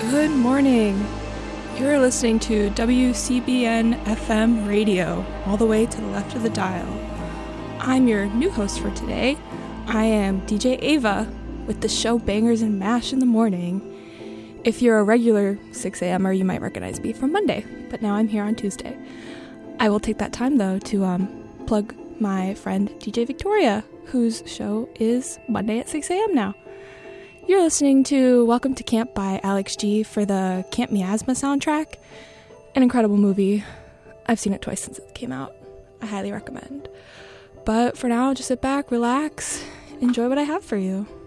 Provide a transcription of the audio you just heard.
Good morning. You're listening to WCBN FM radio, all the way to the left of the dial. I'm your new host for today. I am DJ Ava with the show Bangers and Mash in the Morning. If you're a regular 6 a.m.er, you might recognize me from Monday, but now I'm here on Tuesday. I will take that time, though, to plug my friend DJ Victoria, whose show is Monday at 6 a.m. now. You're listening to Welcome to Camp by Alex G for the Camp Miasma soundtrack. An incredible movie. I've seen it twice since it came out. I highly recommend. But for now, just sit back, relax, enjoy what I have for you.